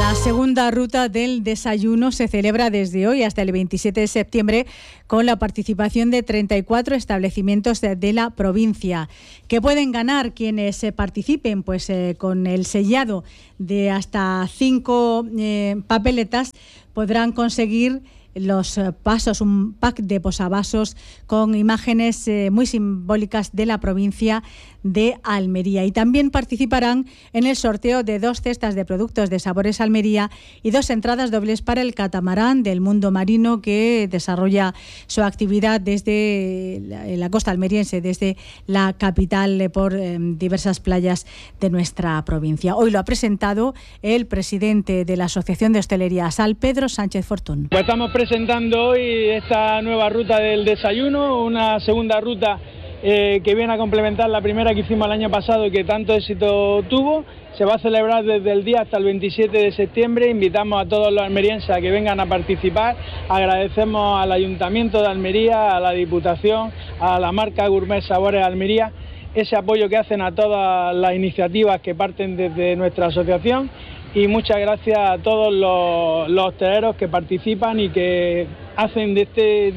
La segunda ruta del desayuno se celebra desde hoy hasta el 27 de septiembre con la participación de 34 establecimientos de la provincia. ¿Qué pueden ganar quienes participen? Pues con el sellado de hasta 5 papeletas podrán conseguir los vasos, un pack de posavasos con imágenes muy simbólicas de la provincia de Almería. Y también participarán en el sorteo de 2 cestas de productos de Sabores Almería y 2 entradas dobles para el catamarán del mundo marino que desarrolla su actividad desde la costa almeriense, desde la capital por diversas playas de nuestra provincia. Hoy lo ha presentado el presidente de la Asociación de Hostelería ASAL, Pedro Sánchez Fortún. Pues estamos presentando hoy esta nueva ruta del desayuno, una segunda ruta que viene a complementar la primera que hicimos el año pasado y que tanto éxito tuvo. Se va a celebrar desde el día hasta el 27 de septiembre. Invitamos a todos los almerienses a que vengan a participar. Agradecemos al Ayuntamiento de Almería, a la Diputación, a la marca Gourmet Sabores Almería, ese apoyo que hacen a todas las iniciativas que parten desde nuestra asociación. Y muchas gracias a todos los hosteleros que participan y que hacen de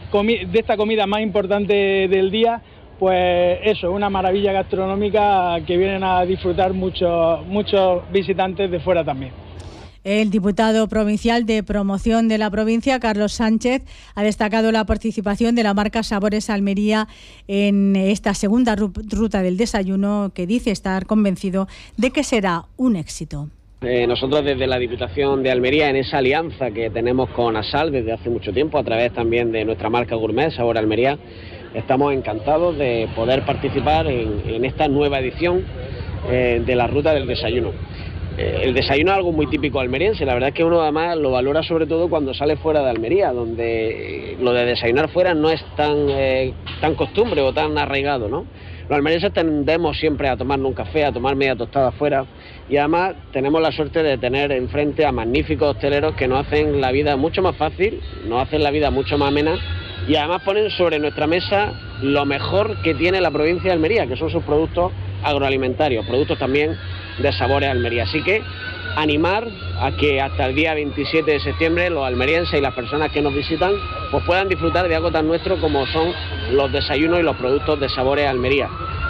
esta comida más importante del día, pues eso, una maravilla gastronómica que vienen a disfrutar muchos visitantes de fuera también. El diputado provincial de Promoción de la provincia, Carlos Sánchez, ha destacado la participación de la marca Sabores Almería en esta segunda ruta del desayuno, que dice estar convencido de que será un éxito. Nosotros desde la Diputación de Almería, en esa alianza que tenemos con ASAL desde hace mucho tiempo, a través también de nuestra marca Gourmet Sabor Almería, estamos encantados de poder participar en esta nueva edición de la ruta del desayuno. El desayuno es algo muy típico almeriense, la verdad es que uno además lo valora sobre todo cuando sale fuera de Almería, donde lo de desayunar fuera no es tan costumbre o tan arraigado, ¿no? Los almerienses tendemos siempre a tomarnos un café, a tomar media tostada afuera, y además tenemos la suerte de tener enfrente a magníficos hosteleros que nos hacen la vida mucho más fácil, nos hacen la vida mucho más amena y además ponen sobre nuestra mesa lo mejor que tiene la provincia de Almería, que son sus productos agroalimentarios, productos también de Sabores Almería. Así que animar a que hasta el día 27 de septiembre los almerienses y las personas que nos visitan pues puedan disfrutar de algo tan nuestro como son los desayunos y los productos de Sabores Almería.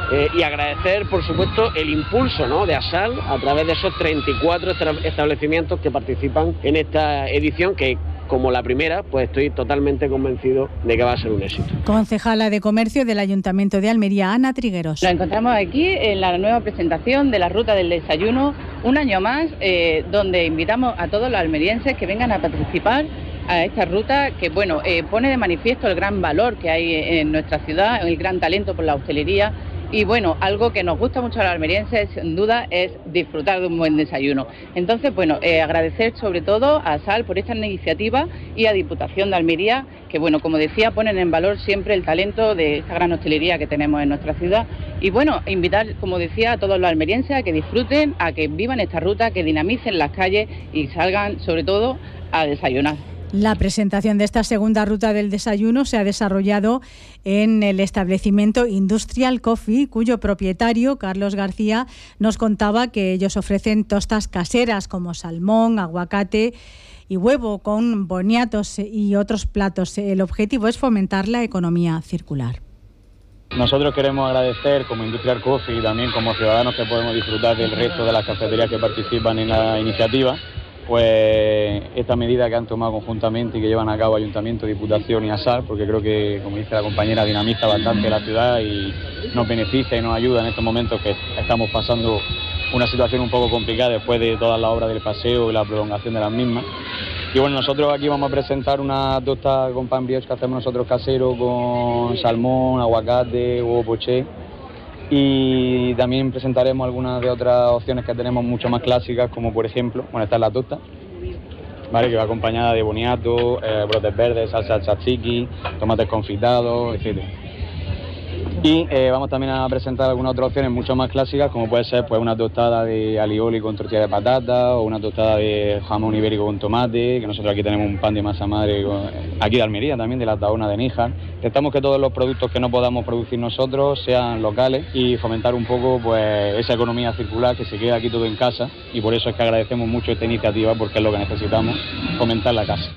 Y agradecer, por supuesto, el impulso, ¿no?, de ASAL a través de esos 34 establecimientos que participan en esta edición que, como la primera, pues estoy totalmente convencido de que va a ser un éxito. Concejala de Comercio del Ayuntamiento de Almería, Ana Trigueros. Nos encontramos aquí en la nueva presentación de la Ruta del Desayuno, un año más, donde invitamos a todos los almerienses que vengan a participar a esta ruta que, bueno, pone de manifiesto el gran valor que hay en nuestra ciudad, el gran talento por la hostelería. Y bueno, algo que nos gusta mucho a los almerienses, sin duda, es disfrutar de un buen desayuno. Entonces, bueno, agradecer sobre todo a ASAL por esta iniciativa y a Diputación de Almería, que, bueno, como decía, ponen en valor siempre el talento de esta gran hostelería que tenemos en nuestra ciudad. Y bueno, invitar, como decía, a todos los almerienses a que disfruten, a que vivan esta ruta, que dinamicen las calles y salgan, sobre todo, a desayunar. La presentación de esta segunda ruta del desayuno se ha desarrollado en el establecimiento Industrial Coffee, cuyo propietario, Carlos García, nos contaba que ellos ofrecen tostas caseras como salmón, aguacate y huevo con boniatos y otros platos. El objetivo es fomentar la economía circular. Nosotros queremos agradecer como Industrial Coffee y también como ciudadanos que podemos disfrutar del resto de las cafeterías que participan en la iniciativa, pues esta medida que han tomado conjuntamente y que llevan a cabo Ayuntamiento, Diputación y ASAL, porque creo que, como dice la compañera, dinamiza bastante la ciudad y nos beneficia y nos ayuda en estos momentos que estamos pasando una situación un poco complicada después de todas las obras del paseo y la prolongación de las mismas. Y bueno, nosotros aquí vamos a presentar una tosta con pan brioche que hacemos nosotros casero, con salmón, aguacate, huevo poché. Y también presentaremos algunas de otras opciones que tenemos mucho más clásicas, como por ejemplo, bueno, esta es la tosta, ¿vale?, que va acompañada de boniato, brotes verdes, salsa tzatziki, tomates confitados, etc. Y vamos también a presentar algunas otras opciones mucho más clásicas, como puede ser pues una tostada de alioli con tortilla de patata o una tostada de jamón ibérico con tomate, que nosotros aquí tenemos un pan de masa madre aquí de Almería también, de la Taona de Níjar. Intentamos que todos los productos que no podamos producir nosotros sean locales y fomentar un poco pues esa economía circular, que se quede aquí todo en casa, y por eso es que agradecemos mucho esta iniciativa, porque es lo que necesitamos, fomentar la casa.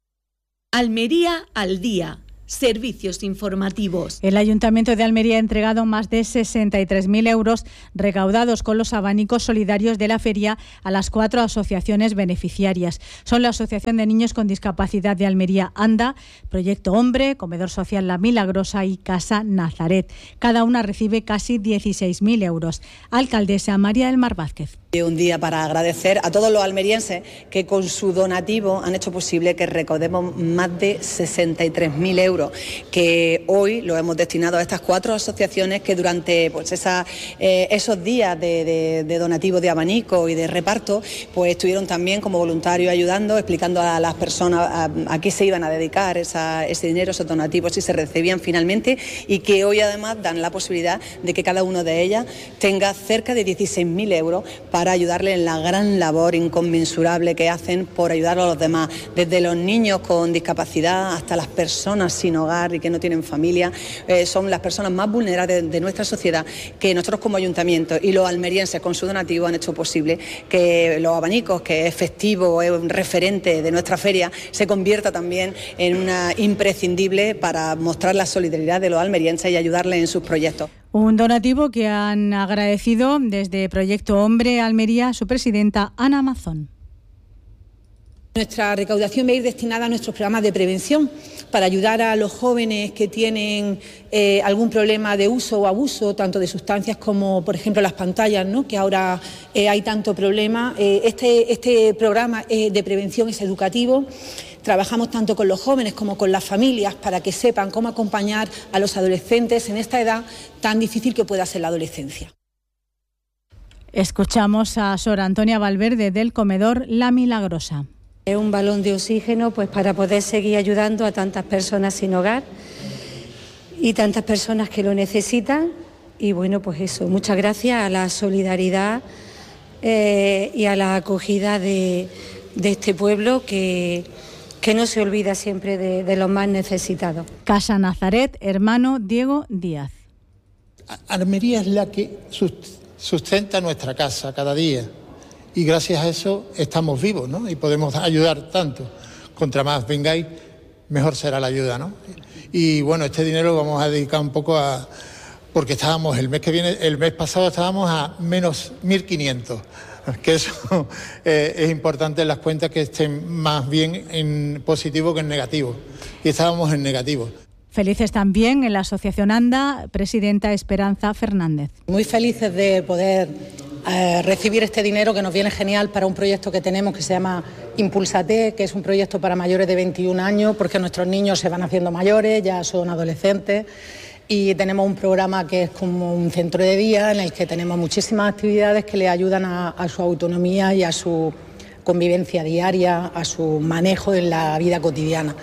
Almería al día. Servicios informativos. El Ayuntamiento de Almería ha entregado más de 63.000 euros recaudados con los abanicos solidarios de la feria a las 4 asociaciones beneficiarias. Son la Asociación de Niños con Discapacidad de Almería, ANDA, Proyecto Hombre, Comedor Social La Milagrosa y Casa Nazaret. Cada una recibe casi 16.000 euros. Alcaldesa María del Mar Vázquez. Un día para agradecer a todos los almerienses que con su donativo han hecho posible que recaudemos más de 63.000 euros, que hoy lo hemos destinado a estas 4 asociaciones que durante pues esos días de donativo de abanico y de reparto pues estuvieron también como voluntarios ayudando, explicando a las personas a qué se iban a dedicar ese dinero, esos donativos, si se recibían finalmente, y que hoy además dan la posibilidad de que cada una de ellas tenga cerca de 16.000 euros para ayudarle en la gran labor inconmensurable que hacen por ayudar a los demás, desde los niños con discapacidad hasta las personas sin hogar y que no tienen familia. Son las personas más vulnerables de nuestra sociedad, que nosotros como ayuntamiento y los almerienses con su donativo han hecho posible que los abanicos, que es festivo, es un referente de nuestra feria, se convierta también en una imprescindible para mostrar la solidaridad de los almerienses y ayudarles en sus proyectos. Un donativo que han agradecido desde Proyecto Hombre Almería su presidenta Ana Mazón. Nuestra recaudación va a ir destinada a nuestros programas de prevención para ayudar a los jóvenes que tienen algún problema de uso o abuso, tanto de sustancias como, por ejemplo, las pantallas, ¿no?, que ahora hay tanto problema. Este programa de prevención es educativo. Trabajamos tanto con los jóvenes como con las familias para que sepan cómo acompañar a los adolescentes en esta edad tan difícil que pueda ser la adolescencia. Escuchamos a Sor Antonia Valverde del Comedor La Milagrosa. Es un balón de oxígeno pues para poder seguir ayudando a tantas personas sin hogar y tantas personas que lo necesitan. Y bueno, pues eso, muchas gracias a la solidaridad y a la acogida de este pueblo que no se olvida siempre de los más necesitados. Casa Nazaret, hermano Diego Díaz. Almería es la que sustenta nuestra casa cada día y gracias a eso estamos vivos, ¿no? Y podemos ayudar tanto. Contra más vengáis, mejor será la ayuda, ¿no? Y bueno, este dinero lo vamos a dedicar un poco porque estábamos el mes pasado estábamos a menos 1.500. Que eso es importante en las cuentas, que estén más bien en positivo que en negativo. Y estábamos en negativo. Felices también en la Asociación ANDA, presidenta Esperanza Fernández. Muy felices de poder recibir este dinero, que nos viene genial para un proyecto que tenemos que se llama Impúlsate, que es un proyecto para mayores de 21 años, porque nuestros niños se van haciendo mayores, ya son adolescentes. Y tenemos un programa que es como un centro de día en el que tenemos muchísimas actividades que le ayudan a su autonomía y a su convivencia diaria, a su manejo en la vida cotidiana.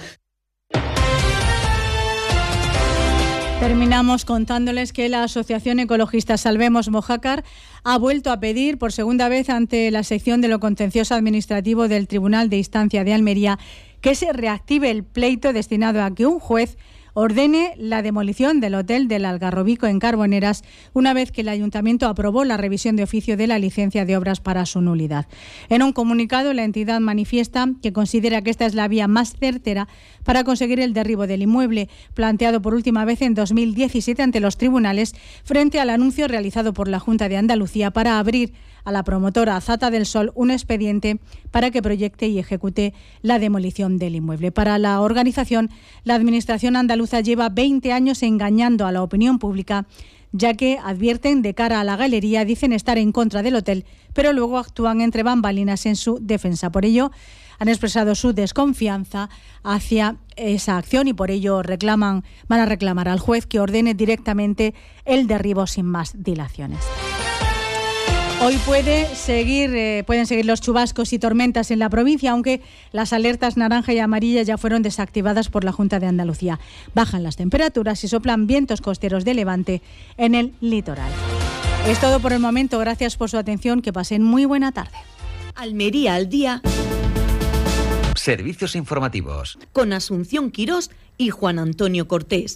Terminamos contándoles que la Asociación Ecologista Salvemos Mojácar ha vuelto a pedir por segunda vez ante la sección de lo contencioso administrativo del Tribunal de Instancia de Almería que se reactive el pleito destinado a que un juez ordene la demolición del Hotel del Algarrobico en Carboneras una vez que el Ayuntamiento aprobó la revisión de oficio de la licencia de obras para su nulidad. En un comunicado, la entidad manifiesta que considera que esta es la vía más certera para conseguir el derribo del inmueble, planteado por última vez en 2017 ante los tribunales frente al anuncio realizado por la Junta de Andalucía para abrir a la promotora Zata del Sol un expediente para que proyecte y ejecute la demolición del inmueble. Para la organización, la Administración andaluza lleva 20 años engañando a la opinión pública, ya que advierten de cara a la galería, dicen estar en contra del hotel, pero luego actúan entre bambalinas en su defensa. Por ello, han expresado su desconfianza hacia esa acción y por ello van a reclamar al juez que ordene directamente el derribo sin más dilaciones. Hoy pueden seguir los chubascos y tormentas en la provincia, aunque las alertas naranja y amarilla ya fueron desactivadas por la Junta de Andalucía. Bajan las temperaturas y soplan vientos costeros de levante en el litoral. Es todo por el momento. Gracias por su atención. Que pasen muy buena tarde. Almería al día. Servicios informativos. Con Asunción Quirós y Juan Antonio Cortés.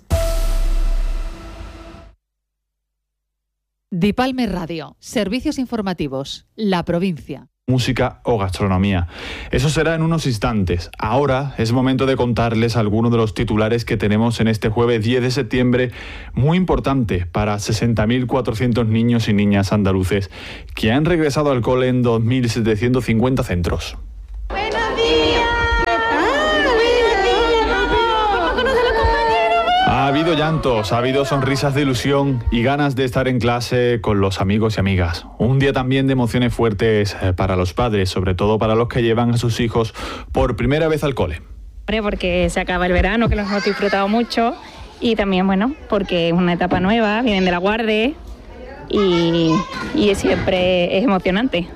Dipalme Radio, servicios informativos, la provincia. Música o gastronomía. Eso será en unos instantes. Ahora es momento de contarles algunos de los titulares que tenemos en este jueves 10 de septiembre, muy importante para 60.400 niños y niñas andaluces que han regresado al cole en 2.750 centros. ¡Buenos días! Ha habido llantos, ha habido sonrisas de ilusión y ganas de estar en clase con los amigos y amigas. Un día también de emociones fuertes para los padres, sobre todo para los que llevan a sus hijos por primera vez al cole. Porque se acaba el verano, que lo hemos disfrutado mucho, y también, porque es una etapa nueva, vienen de la guardia y siempre es emocionante.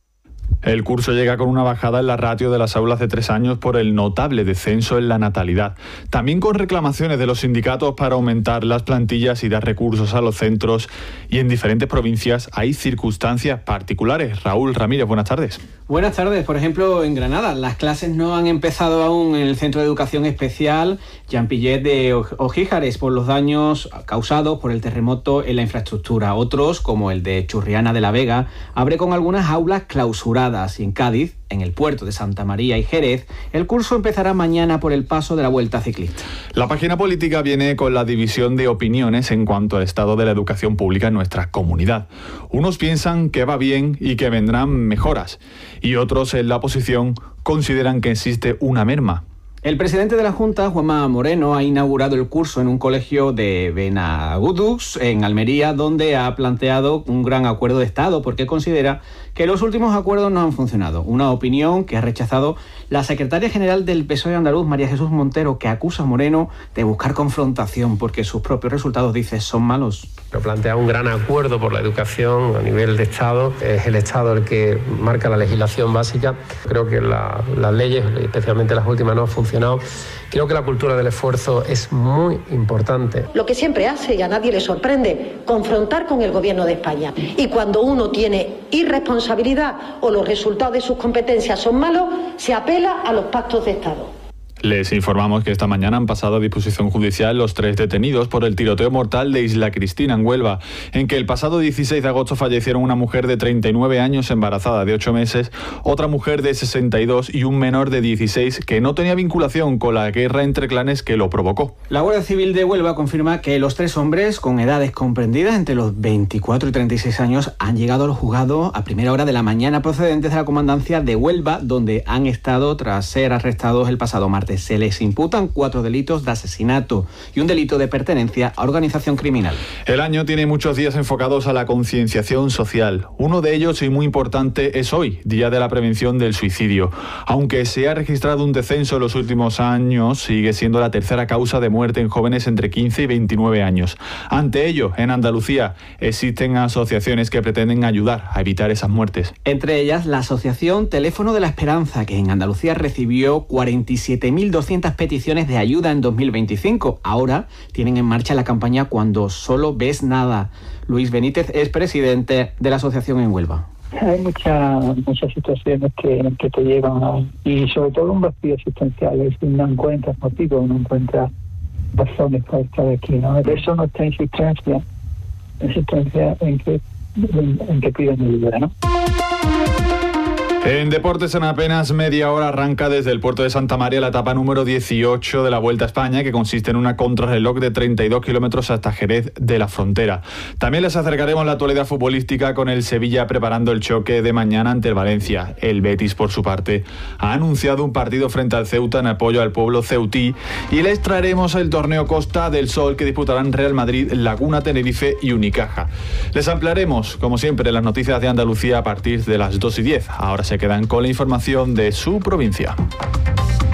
El curso llega con una bajada en la ratio de las aulas de 3 años por el notable descenso en la natalidad. También con reclamaciones de los sindicatos para aumentar las plantillas y dar recursos a los centros. Y en diferentes provincias hay circunstancias particulares. Raúl Ramírez, buenas tardes. Buenas tardes. Por ejemplo, en Granada, las clases no han empezado aún en el Centro de Educación Especial Jean Pillet de Ojíjares por los daños causados por el terremoto en la infraestructura. Otros, como el de Churriana de la Vega, abre con algunas aulas clausuradas. Y en Cádiz, en el puerto de Santa María y Jerez, el curso empezará mañana por el paso de la Vuelta Ciclista. La página política viene con la división de opiniones en cuanto al estado de la educación pública en nuestra comunidad. Unos piensan que va bien y que vendrán mejoras, y otros en la oposición consideran que existe una merma. El presidente de la Junta, Juanma Moreno, ha inaugurado el curso en un colegio de Benagudux, en Almería, donde ha planteado un gran acuerdo de Estado, porque considera que los últimos acuerdos no han funcionado. Una opinión que ha rechazado la secretaria general del PSOE andaluz, María Jesús Montero, que acusa a Moreno de buscar confrontación, porque sus propios resultados, dice, son malos. Pero plantea un gran acuerdo por la educación a nivel de Estado. Es el Estado el que marca la legislación básica. Creo que las leyes, especialmente las últimas, no han funcionado. Creo que la cultura del esfuerzo es muy importante. Lo que siempre hace, y a nadie le sorprende, confrontar con el gobierno de España. Y cuando uno tiene irresponsabilidad o los resultados de sus competencias son malos, se apela a los pactos de Estado. Les informamos que esta mañana han pasado a disposición judicial los 3 detenidos por el tiroteo mortal de Isla Cristina en Huelva, en que el pasado 16 de agosto fallecieron una mujer de 39 años embarazada de 8 meses, otra mujer de 62 y un menor de 16 que no tenía vinculación con la guerra entre clanes que lo provocó. La Guardia Civil de Huelva confirma que los 3 hombres con edades comprendidas entre los 24 y 36 años han llegado al juzgado a primera hora de la mañana procedentes de la comandancia de Huelva, donde han estado tras ser arrestados el pasado martes. Se les imputan 4 delitos de asesinato y un delito de pertenencia a organización criminal. El año tiene muchos días enfocados a la concienciación social. Uno de ellos, y muy importante, es hoy, Día de la Prevención del Suicidio. Aunque se ha registrado un descenso en los últimos años, sigue siendo la tercera causa de muerte en jóvenes entre 15 y 29 años. Ante ello, en Andalucía existen asociaciones que pretenden ayudar a evitar esas muertes. Entre ellas, la asociación Teléfono de la Esperanza, que en Andalucía recibió 47.200 peticiones de ayuda en 2025. Ahora tienen en marcha la campaña Cuando solo ves nada. Luis Benítez es presidente de la asociación en Huelva. Hay muchas situaciones que te llevan y sobre todo un vacío existencial. Es no encuentras motivos, no encuentras razones para estar aquí, ¿no? Eso no está insistencia en que piden ayuda, ¿no? En deportes, en apenas media hora arranca desde el puerto de Santa María la etapa número 18 de la Vuelta a España, que consiste en una contrarreloj de 32 kilómetros hasta Jerez de la Frontera. También les acercaremos la actualidad futbolística con el Sevilla preparando el choque de mañana ante el Valencia. El Betis, por su parte, ha anunciado un partido frente al Ceuta en apoyo al pueblo ceutí, y les traeremos el torneo Costa del Sol que disputarán Real Madrid, Laguna, Tenerife y Unicaja. Les ampliaremos, como siempre, las noticias de Andalucía a partir de las 2:10. Ahora se quedan con la información de su provincia.